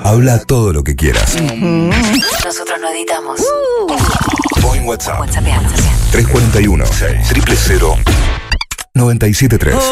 Habla todo lo que quieras. Nosotros no editamos. O en WhatsApp. WhatsApp. 341 000 973.